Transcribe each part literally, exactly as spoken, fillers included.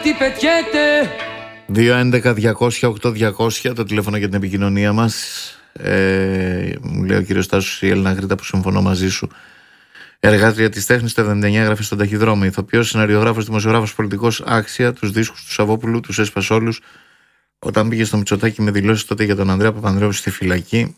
τι πετιέται. δύο έντεκα διακόσια οκτώ διακόσια το τηλέφωνο για την επικοινωνία μας. Ε, μου λέει ο κύριος Τάσος, η Έλληνα Γρήτα, που συμφωνώ μαζί σου. Εργάτρια της τέχνης, το εβδομήντα εννιά, γράφει στον ταχυδρόμο. Ηθοποιός, σεναριογράφος, δημοσιογράφος, πολιτικός, άξια. Τους δίσκους του Σαββόπουλου τους έσπασε όλους. Όταν πήγε στο Μητσοτάκη με δηλώσεις τότε για τον Ανδρέα Παπανδρέου στη φυλακή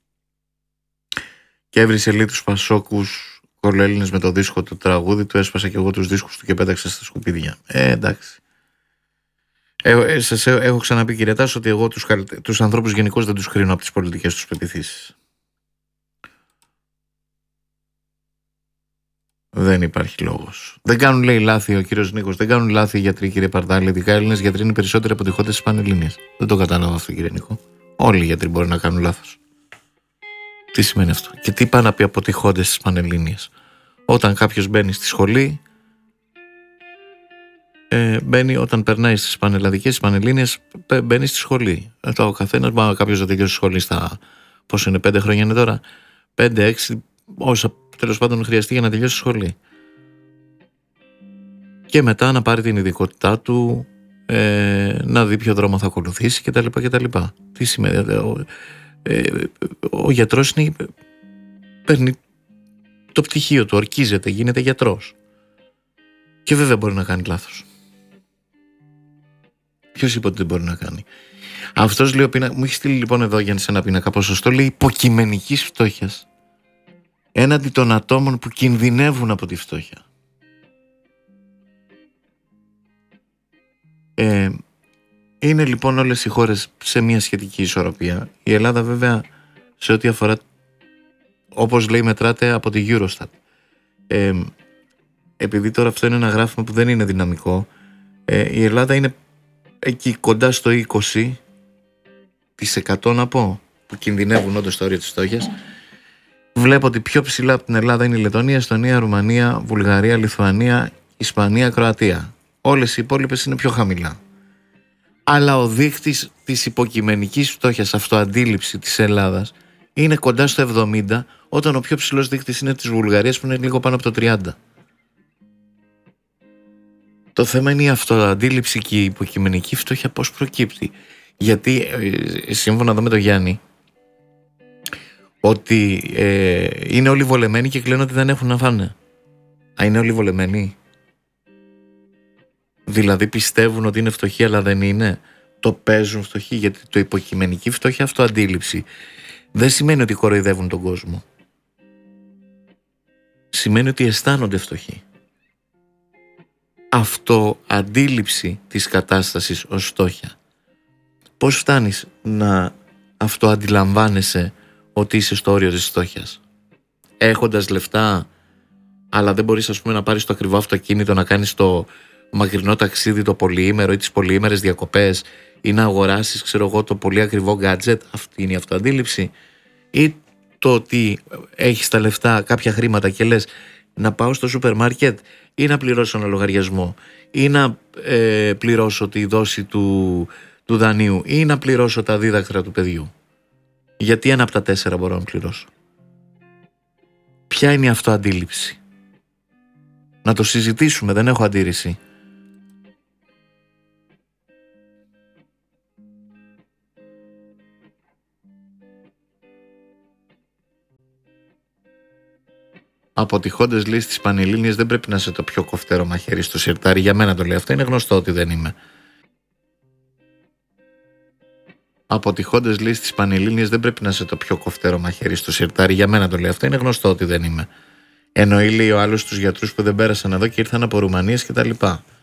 και έβρισε λίγο τους Πασόκους κολοέλληνες με το δίσκο του τραγούδι, του έσπασα και εγώ τους δίσκους του και πέταξα στα σκουπίδια. Ε, εντάξει. Ε, ε, σας ε, έχω ξαναπεί, κύριε Τάσο, ότι εγώ τους, τους ανθρώπους γενικώς δεν τους κρίνω από τις πολιτικές τους πεποιθήσεις. Δεν υπάρχει λόγος. Δεν κάνουν, λέει, λάθη ο κύριος Νίκος, δεν κάνουν λάθη οι γιατροί, κύριε Παρτάλη. Ειδικά οι Έλληνες γιατροί είναι περισσότεροι αποτυχώντες στις Πανελλήνιες. Δεν το κατάλαβα αυτό, κύριε Νίκο. Όλοι οι γιατροί μπορεί να κάνουν λάθος. Τι σημαίνει αυτό? Και τι πάνε να πει αποτυχώντες στις Πανελλήνιες? Όταν κάποιος μπαίνει στη σχολή, ε, μπαίνει όταν περνάει στις πανελλαδικές, στις Πανελλήνιες, μπαίνει στη σχολή. Ε, ο καθένας, μα κάποιος θα τελειώσει σχολή στα, πόσο είναι, πέντε χρόνια είναι τώρα, πέντε, έξι, όσα τέλος πάντων χρειαστεί για να τελειώσει σχολή. Και μετά να πάρει την ειδικότητά του, ε, να δει ποιο δρόμο θα ακολουθήσει κτλ. κτλ. Τι σημαίνει? Ο, ε, ο γιατρός είναι, παίρνει το πτυχίο του, ορκίζεται, γίνεται γιατρός. Και βέβαια μπορεί να κάνει λάθος. Ποιος είπε ότι δεν μπορεί να κάνει? Αυτός, λέει, ο πίνα... μου έχει στείλει λοιπόν εδώ για ένα πίνακα ποσοστό, λέει, υποκειμενικής φτώχειας έναντι των ατόμων που κινδυνεύουν από τη φτώχεια. Ε, είναι λοιπόν όλες οι χώρες σε μια σχετική ισορροπία. Η Ελλάδα βέβαια, σε ό,τι αφορά, όπως λέει, μετράται από τη Eurostat. Ε, επειδή τώρα αυτό είναι ένα γράφημα που δεν είναι δυναμικό, ε, η Ελλάδα είναι εκεί κοντά στο είκοσι τοις εκατό να πω, που κινδυνεύουν όντως στα όρια της φτώχειας. Βλέπω ότι πιο ψηλά από την Ελλάδα είναι η Λετωνία, Εστονία, Ρουμανία, Βουλγαρία, Λιθουανία, Ισπανία, Κροατία. Όλες οι υπόλοιπες είναι πιο χαμηλά. Αλλά ο δείκτης της υποκειμενικής φτώχειας, αυτοαντίληψη της Ελλάδας, είναι κοντά στο εβδομήντα, όταν ο πιο ψηλός δείκτης είναι της Βουλγαρίας, που είναι λίγο πάνω από το τριάντα. Το θέμα είναι η αυτοαντίληψη και η υποκειμενική φτώχεια πώς προκύπτει. Γιατί, σύμφωνα εδώ με τον Γιάννη, ότι ε, είναι όλοι βολεμένοι και κλαίνουν ότι δεν έχουν να φάνε. Α, είναι όλοι βολεμένοι? Δηλαδή πιστεύουν ότι είναι φτωχοί αλλά δεν είναι? Το παίζουν φτωχοί? Γιατί το υποκειμενική φτώχεια, αυτοαντίληψη, δεν σημαίνει ότι κοροϊδεύουν τον κόσμο. Σημαίνει ότι αισθάνονται φτωχοί. Αυτοαντίληψη της κατάστασης ως φτώχεια. Πώς φτάνεις να αυτοαντιλαμβάνεσαι ότι είσαι στο όριο της φτώχειας? Έχοντας λεφτά, αλλά δεν μπορείς, ας πούμε, να πάρεις το ακριβό αυτοκίνητο, να κάνεις το μακρινό ταξίδι, το πολυήμερο ή τις πολυήμερες διακοπές, ή να αγοράσεις, ξέρω εγώ, το πολύ ακριβό gadget? Αυτή είναι η αυτοαντίληψη? Ή το ότι έχεις τα λεφτά, κάποια χρήματα, και λες να πάω στο σούπερ μάρκετ ή να πληρώσω ένα λογαριασμό, ή να ε, πληρώσω τη δόση του, του δανείου, ή να πληρώσω τα δίδακτρα του παιδιού? Γιατί ένα από τα τέσσερα μπορώ να πληρώσω? Ποια είναι η αυτοαντίληψη? Να το συζητήσουμε, δεν έχω αντίρρηση. Αποτυχώντες, λέει, στις Πανελλήνιες δεν πρέπει να είσαι το πιο κοφτερό μαχαίρι στο σιρτάρι. Για μένα το λέει αυτό, είναι γνωστό ότι δεν είμαι. Αποτυχώντες, λέει, στις Πανελλήνιες δεν πρέπει να είσαι το πιο κοφτερό μαχαίρι στο σιρτάρι. Για μένα το λέει αυτό, είναι γνωστό ότι δεν είμαι. Εννοεί, λέει, ο άλλος τους γιατρούς που δεν πέρασαν εδώ και ήρθαν από Ρουμανίες κτλ.